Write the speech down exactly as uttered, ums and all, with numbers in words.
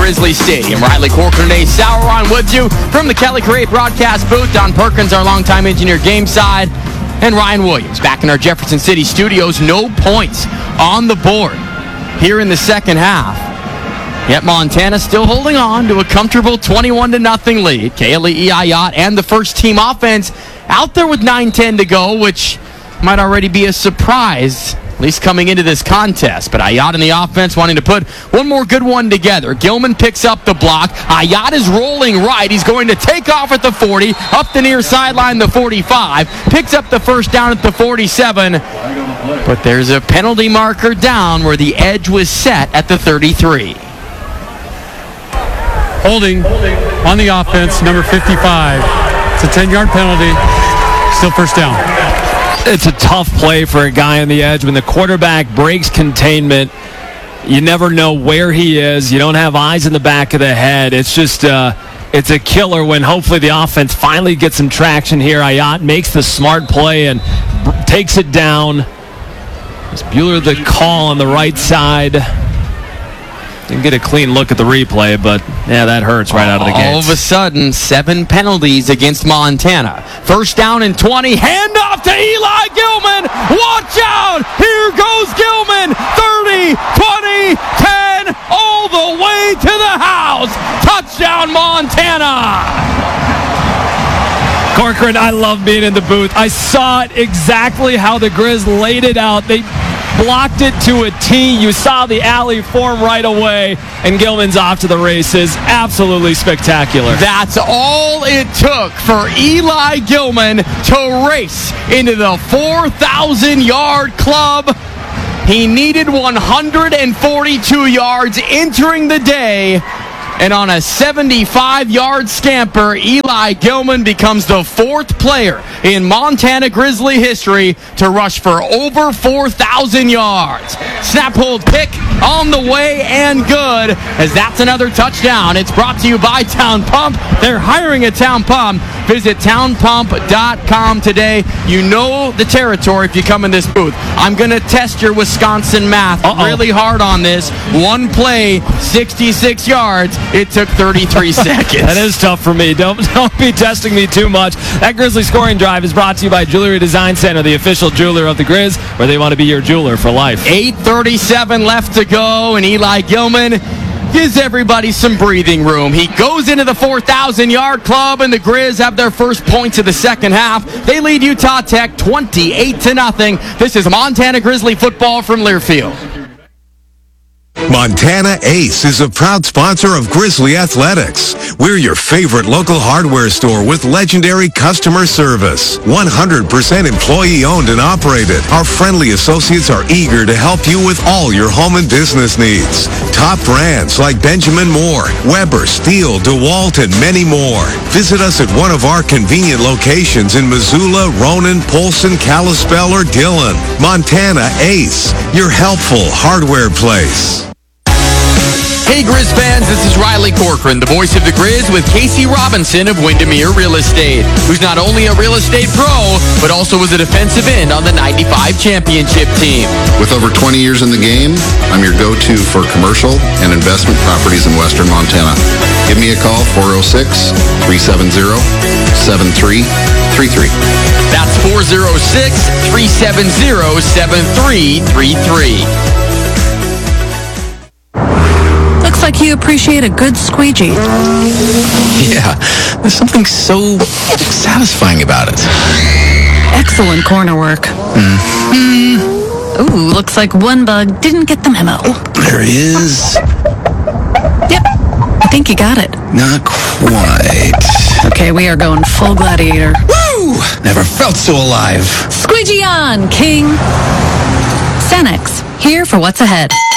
Grizzly Stadium. Riley Corcoran, Ace Sauron with you from the Kelly Create broadcast booth. Don Perkins, our longtime engineer, game side. And Ryan Williams back in our Jefferson City studios. No points on the board here in the second half. Yet Montana still holding on to a comfortable twenty-one to nothing lead. Kaylee Ayotte and the first team offense out there with nine ten to go, which might already be a surprise, at least coming into this contest. But Ayotte in the offense wanting to put one more good one together. Gilman picks up the block. Ayotte is rolling right. He's going to take off at the forty, up the near sideline, the forty-five. Picks up the first down at the forty-seven. But there's a penalty marker down where the edge was set at the thirty-three. Holding on the offense, number fifty-five. It's a ten-yard penalty. Still first down. It's a tough play for a guy on the edge. When the quarterback breaks containment, you never know where he is. You don't have eyes in the back of the head. It's just, uh, it's a killer when hopefully the offense finally gets some traction here. Ayotte makes the smart play and b- takes it down. It's Bueller the call on the right side. Didn't get a clean look at the replay, but yeah, that hurts right out of the gate. All of a sudden, seven penalties against Montana. First down and twenty. Hand off to Eli Gilman. Watch out. Here goes Gilman. thirty, twenty, ten, all the way to the house. Touchdown, Montana. Corcoran, I love being in the booth. I saw it exactly how the Grizz laid it out. They blocked it to a T. You saw the alley form right away, and Gilman's off to the races. Absolutely spectacular. That's all it took for Eli Gilman to race into the four thousand yard club. He needed one hundred forty-two yards entering the day. And on a seventy-five yard scamper, Eli Gilman becomes the fourth player in Montana Grizzly history to rush for over four thousand yards. Snap, hold, pick on the way and good, as that's another touchdown. It's brought to you by Town Pump. They're hiring a Town Pump. Visit town pump dot com today. You know the territory if you come in this booth. I'm going to test your Wisconsin math Uh-oh. really hard on this. One play, sixty-six yards. It took thirty-three seconds. That is tough for me. Don't, don't be testing me too much. That Grizzly Scoring Drive is brought to you by Jewelry Design Center, the official jeweler of the Grizz, where they want to be your jeweler for life. eight thirty-seven left to go, and Eli Gilman gives everybody some breathing room. He goes into the four thousand yard club, and the Grizz have their first points of the second half. They lead Utah Tech twenty-eight to nothing. This is Montana Grizzly football from Learfield. Montana Ace is a proud sponsor of Grizzly Athletics. We're your favorite local hardware store with legendary customer service. one hundred percent employee-owned and operated. Our friendly associates are eager to help you with all your home and business needs. Top brands like Benjamin Moore, Weber, Steele, DeWalt, and many more. Visit us at one of our convenient locations in Missoula, Ronan, Polson, Kalispell, or Dillon. Montana Ace, your helpful hardware place. Hey Grizz fans, this is Riley Corcoran, the voice of the Grizz, with Casey Robinson of Windermere Real Estate, who's not only a real estate pro, but also was a defensive end on the ninety-five championship team. With over twenty years in the game, I'm your go-to for commercial and investment properties in western Montana. Give me a call, four oh six, three seven zero, seven three three three. That's four oh six, three seven zero, seven three three three. Looks like you appreciate a good squeegee. Yeah, there's something so satisfying about it. Excellent corner work. Mm. Ooh, looks like one bug didn't get the memo. Oh, there he is. Yep, I think you got it. Not quite. Okay, we are going full gladiator. Woo! Never felt so alive. Squeegee on, King. Cenex, here for what's ahead.